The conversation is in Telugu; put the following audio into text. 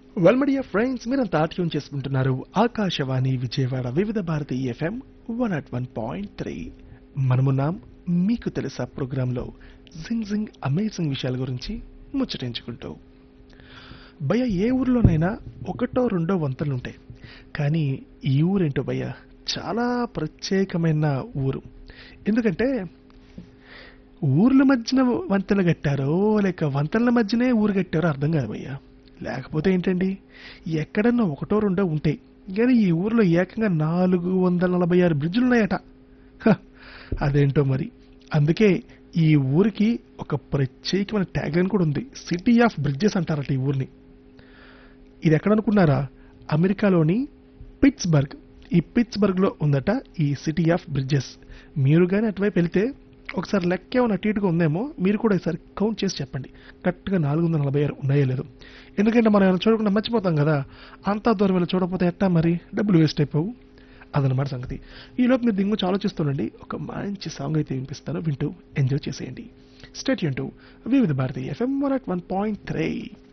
వెల్ మై డియర్ ఫ్రెండ్స్, మీరంతా ట్యూన్ చేసుకుంటున్నారు ఆకాశవాణి విజయవాడ వివిధ భారతి ఎఫ్ఎం 101.3. మనమున్నాం మీకు తెలుసా ప్రోగ్రాంలో జింగ్ జింగ్ అమేజింగ్ విషయాల గురించి ముచ్చటించుకుంటూ. భయ్య, ఏ ఊర్లోనైనా ఒకటో రెండో వంతలుంటాయి, కానీ ఈ ఊరేంటో భయ్య చాలా ప్రత్యేకమైన ఊరు. ఎందుకంటే ఊర్ల మధ్యన వంతెనలు కట్టారో లేక వంతెనల మధ్యనే ఊరు కట్టారో అర్థం కాదు భయ్య. లేకపోతే ఏంటండి, ఎక్కడన్నా ఒకటో రెండో ఉంటాయి, కానీ ఈ ఊర్లో ఏకంగా 446 బ్రిడ్జులు ఉన్నాయట. హ, అదేంటో మరి. అందుకే ఈ ఊరికి ఒక ప్రత్యేకమైన ట్యాగ్లైన్ కూడా ఉంది, సిటీ ఆఫ్ బ్రిడ్జెస్ అంటారట ఈ ఊరిని. ఇది ఎక్కడనుకున్నారా? అమెరికాలోని పిట్స్బర్గ్. ఈ పిట్స్బర్గ్లో ఉందట ఈ సిటీ ఆఫ్ బ్రిడ్జెస్. మీరు కానీ అటువైపు వెళ్తే ఒకసారి లెక్క ఏమైనా అటు ఇటుగా ఉందేమో, మీరు కూడా ఒకసారి కౌంట్ చేసి చెప్పండి కరెక్ట్గా 446 ఉన్నాయో లేదో. ఎందుకంటే మనం ఏమైనా చూడకుండా మర్చిపోతాం కదా, అంతా దూరం వెళ్ళి చూడకపోతే ఎట్టా మరి, డబ్బులు వేస్ట్ అయిపోవు. అదనమాట సంగతి. ఈలోపు మీరు దింగు ఆలోచిస్తుండండి, ఒక మంచి సాంగ్ అయితే వినిపిస్తాను, వింటూ ఎంజాయ్ చేసేయండి. స్టేట్ యూన్ టు వివిధ భారతి ఎఫ్ఎం 101.3.